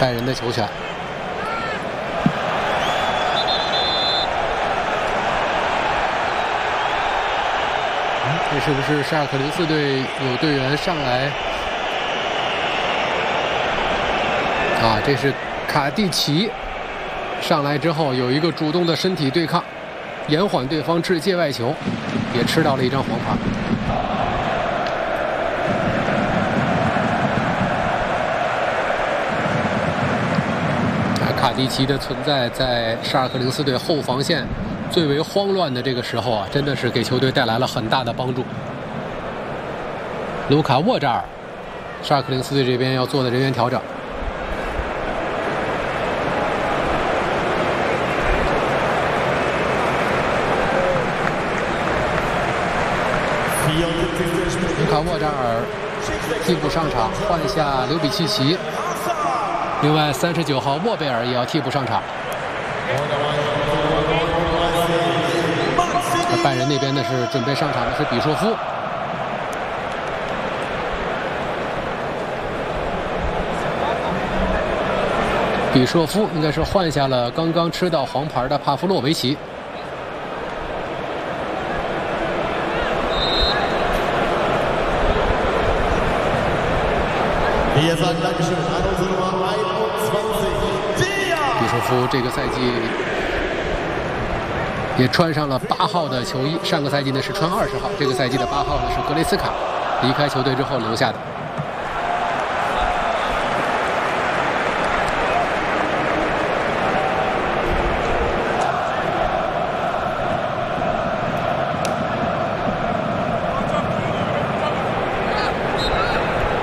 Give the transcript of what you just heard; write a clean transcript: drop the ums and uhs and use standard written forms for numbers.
拜仁的球权。这是不是沙尔克04队有队员上来？啊，这是卡蒂奇上来之后有一个主动的身体对抗，延缓对方至界外球，也吃到了一张黄牌。卡蒂奇的存在在沙尔克04队后防线最为慌乱的这个时候啊，真的是给球队带来了很大的帮助。卢卡沃扎尔，沙尔克04队这边要做的人员调整。卢卡沃扎尔替补上场，换下刘比契奇。另外39号沃贝尔也要替补上场。拜仁那边呢是准备上场的是比索夫。比索夫应该是换下了刚刚吃到黄牌的帕夫洛维奇。比索夫这个赛季也穿上了8号的球衣，上个赛季呢是穿20号，这个赛季的8号呢是格雷斯卡离开球队之后留下的。